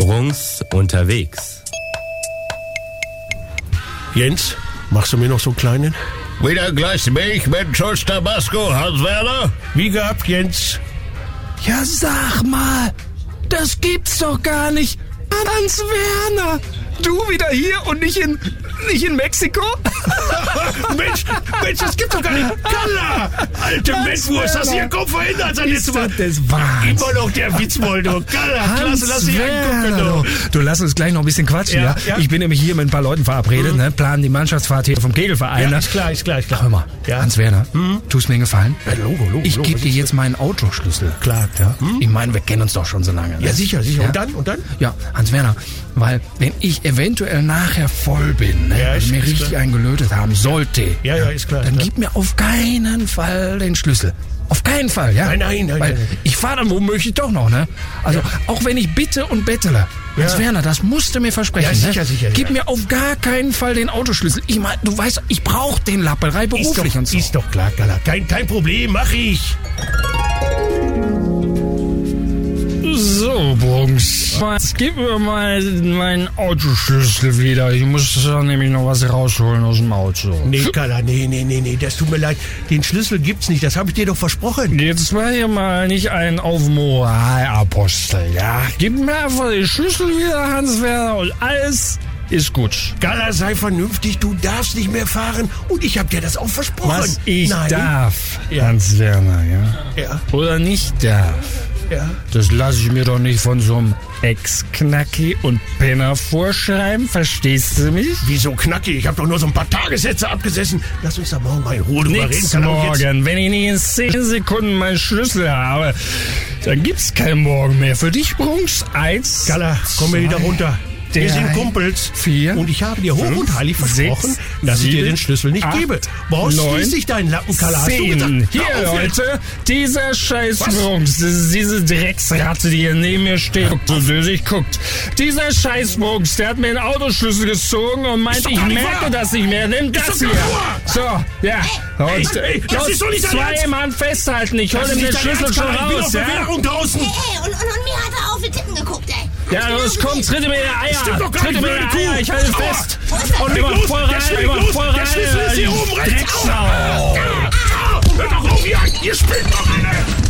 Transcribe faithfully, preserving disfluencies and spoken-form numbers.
Brunks unterwegs. Jens, machst du mir noch so einen kleinen? Wieder Glas Milch mit Schuss Tabasco, Hans-Werner? Wie gehabt, Jens? Ja, sag mal, das gibt's doch gar nicht. Hans-Werner, du wieder hier und nicht in, nicht in Mexiko? Mensch, Mensch, das gibt's doch gar nicht. Kalla! Alte Mettwurst, hast du den Kopf verändert seit letztem Mal? Das Wahnsinn. Immer noch der Witzbold, du. Kalla, klasse, lass dich angucken, du. du. Du, lass uns gleich noch ein bisschen quatschen, ja? Ja, ja. Ich bin nämlich hier mit ein paar Leuten verabredet, Mhm. ne? Planen die Mannschaftsfahrt hier vom Kegelverein. Ja, ne? ist klar, ist klar, ist klar. Hör mal, Ja. Hans-Werner, Mhm. tust mir einen Gefallen? Ja, Logo, Logo, Ich Logo, gebe was dir ist jetzt meinen Autoschlüssel. Klar, Ja? Hm? Ich meine, wir kennen uns doch schon so lange. Ne? Ja, sicher, sicher. Ja? Und dann, und dann? Ja, Hans-Werner, weil wenn ich eventuell nachher voll bin, ne, Ja, und ist- mir ist richtig klar. eingelötet haben sollte, Ja, ja, ist klar. dann ist klar. gib mir auf keinen Fall den Schlüssel. Auf keinen Fall, ja? Nein, nein, nein, Weil nein, nein. ich fahre dann womöglich doch noch, ne? Also, auch wenn ich bitte und bettele. Ja. Hans-Werner, das musst du mir versprechen, Ja, sicher, ne? sicher, Gib ja. mir auf gar keinen Fall den Autoschlüssel. Ich meine, du weißt, ich brauche den Lappelrei Ist beruflich doch, und so. ist doch klar, Kalla. Kein, kein Problem, mach ich. So, Brunks, jetzt gib mir mal meinen Autoschlüssel wieder. Ich muss da nämlich noch was rausholen aus dem Auto. Nee, Kalla, nee, nee, nee, nee, das tut mir leid. Den Schlüssel gibt's nicht, das habe ich dir doch versprochen. Jetzt war hier mal nicht ein auf Moralapostel, ja? Gib mir einfach den Schlüssel wieder, Hans-Werner, und alles ist gut. Kalla, sei vernünftig, du darfst nicht mehr fahren und ich habe dir das auch versprochen. Was ich Nein. darf, Ja. Hans-Werner, ja? Ja, Oder nicht darf, ja. das lasse ich mir doch nicht von so einem Ex-Knacki und Penner vorschreiben, verstehst du mich? Wieso knackig? Ich habe doch nur so ein paar Tagessätze abgesessen. Lass uns da morgen mal in Ruhe drüber reden. Nix Kalla, und jetzt- morgen. Wenn ich nicht in zehn Sekunden meinen Schlüssel habe, dann gibt's kein Morgen mehr. Für dich, Brunks, eins, Kalla, komm mir wieder zwei, runter. Wir drei, sind Kumpels. vier, Und ich habe dir hoch fünf, und heilig versprochen, sechs, dass ich dir sieben, den Schlüssel nicht acht, gebe. Brauchst neun, schließlich deinen Lappen, Kalla. Hast du zehn. gesagt? Hier, Hör auf jetzt. Leute, dieser scheiß Was? Brunks, das ist diese Drecksratte, die hier neben mir steht, guckt so dösig guckt. Dieser scheiß Brunks, der hat mir den Autoschlüssel gezogen und meint, Ist doch ich gar nicht merke wahr. das nicht mehr. Nimm das doch hier. gar nicht So, ja. Ey, Und, ey, das los, ist doch nicht dein zwei Ernst. Mann festhalten, ich hol Das ihm ist den nicht dein Schlüssel Ernst, schon Kalla. Ich bin raus, auf ja? Bewährung draußen. Hey, und, und, und mir hat er auf die Titten geguckt, ey. Ja, los, komm, tritt mir in die Eier. Stimmt doch gar Tritt nicht, mir in blöde die Eier, Kuh. ich halte Aua. fest. Wo Und Leg immer los, voll der rein, Schlüssel immer los, voll der rein. Schlüssel ist hier oben rechts. Drecksau. Hör doch auf, ihr, ihr spinnt doch alle.